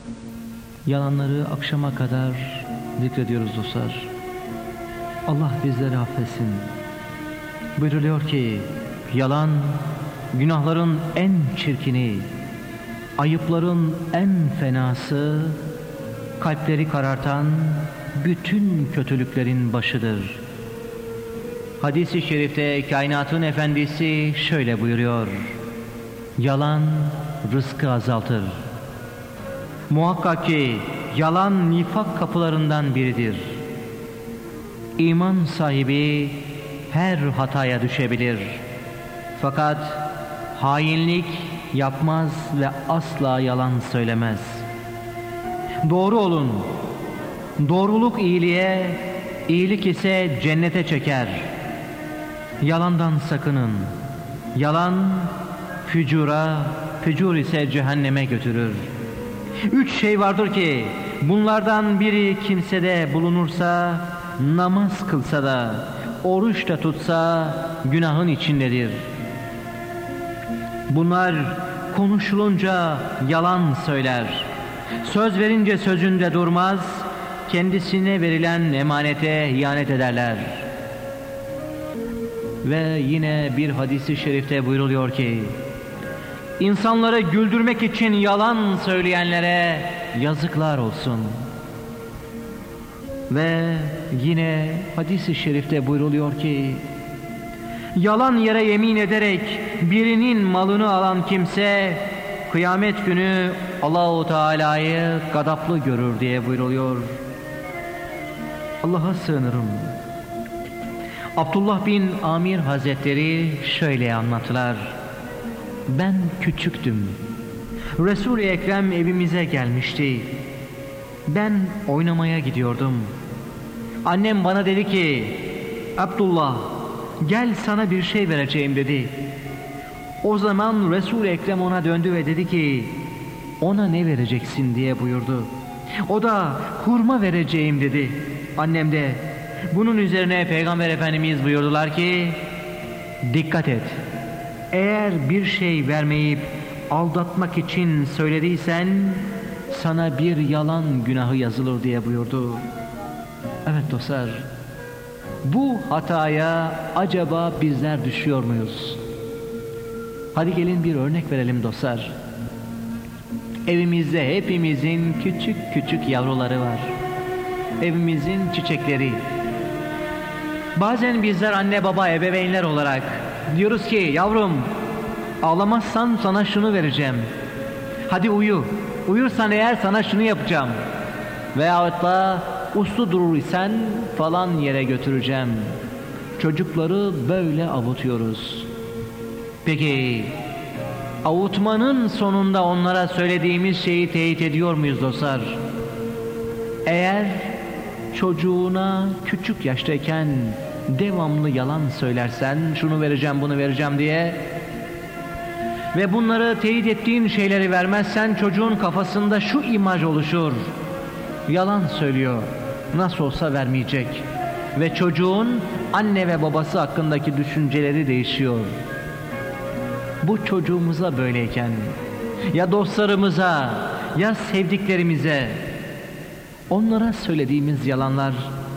Yalanları akşama kadar zikrediyoruz dostlar. Allah bizleri affetsin. Buyruluyor ki yalan günahların en çirkini, ayıpların en fenası, kalpleri karartan bütün kötülüklerin başıdır. Hadis-i şerifte kainatın efendisi şöyle buyuruyor: yalan rızkı azaltır. Muhakkak ki yalan nifak kapılarından biridir. İman sahibi her hataya düşebilir. Fakat hainlik yapmaz ve asla yalan söylemez. Doğru olun. Doğruluk iyiliğe, iyilik ise cennete çeker. Yalandan sakının. Yalan fücura, fücur ise cehenneme götürür. 3 şey vardır ki bunlardan biri kimsede bulunursa, namaz kılsa da, oruç da tutsa günahın içindedir. Bunlar konuşulunca yalan söyler. Söz verince sözünde durmaz. Kendisine verilen emanete ihanet ederler. Ve yine bir hadis-i şerifte buyruluyor ki İnsanları güldürmek için yalan söyleyenlere yazıklar olsun. Ve yine hadis-i şerifte buyruluyor ki yalan yere yemin ederek birinin malını alan kimse kıyamet günü Allah-u Teala'yı gadaplı görür diye buyruluyor. Allah'a sığınırım. Abdullah bin Amir Hazretleri şöyle anlattılar: ben küçüktüm. Resul-i Ekrem evimize gelmişti. Ben oynamaya gidiyordum. Annem bana dedi ki, Abdullah gel sana bir şey vereceğim dedi. O zaman Resul-i Ekrem ona döndü ve dedi ki, ona ne vereceksin diye buyurdu. O da hurma vereceğim dedi. Annem de bunun üzerine Peygamber Efendimiz buyurdular ki, dikkat et. Eğer bir şey vermeyip aldatmak için söylediysen sana bir yalan günahı yazılır diye buyurdu. Evet dostlar, bu hataya acaba bizler düşüyor muyuz? Hadi gelin bir örnek verelim dostlar. Evimizde hepimizin küçük küçük yavruları var. Evimizin çiçekleri. Bazen bizler anne baba ebeveynler olarak diyoruz ki yavrum ağlamazsan sana şunu vereceğim. Hadi uyu. Uyursan eğer sana şunu yapacağım. Veyahut da uslu durur isen falan yere götüreceğim. Çocukları böyle avutuyoruz. Peki avutmanın sonunda onlara söylediğimiz şeyi teyit ediyor muyuz dostlar? Eğer çocuğuna küçük yaştayken devamlı yalan söylersen, şunu vereceğim bunu vereceğim diye, ve bunları teyit ettiğin şeyleri vermezsen çocuğun kafasında şu imaj oluşur: yalan söylüyor, nasıl olsa vermeyecek. Ve çocuğun anne ve babası hakkındaki düşünceleri değişiyor. Bu çocuğumuza böyleyken, ya dostlarımıza ya sevdiklerimize onlara söylediğimiz yalanlar,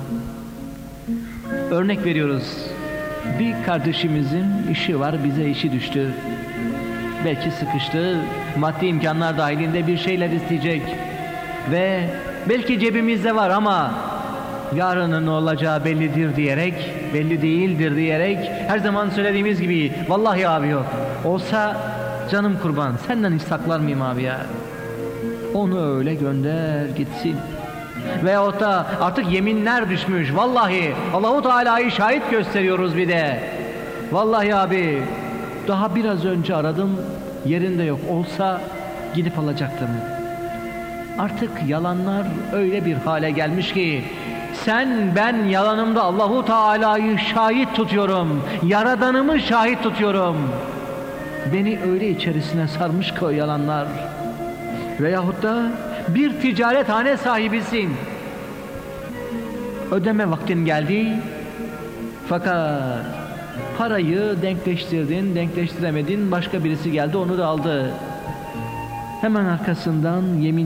örnek veriyoruz, bir kardeşimizin işi var, bize işi düştü, belki sıkıştı, maddi imkanlar dahilinde bir şeyler isteyecek ve belki cebimizde var ama yarının ne olacağı bellidir diyerek, belli değildir diyerek her zaman söylediğimiz gibi vallahi abi yok, olsa canım kurban senden hiç saklar mıyım abi ya, onu öyle gönder gitsin. Veyahut da artık yeminler düşmüş, vallahi Allah-u Teala'yı şahit gösteriyoruz bir de, vallahi abi daha biraz önce aradım, yerinde yok, olsa gidip alacaktım. Artık yalanlar öyle bir hale gelmiş ki sen ben yalanımda Allah-u Teala'yı şahit tutuyorum, Yaradanımı şahit tutuyorum. Beni öyle içerisine sarmış ki o yalanlar. Veyahut da bir ticarethane sahibisin, ödeme vaktin geldi fakat parayı denkleştirdin, denkleştiremedin, başka birisi geldi onu da aldı. Hemen arkasından yemin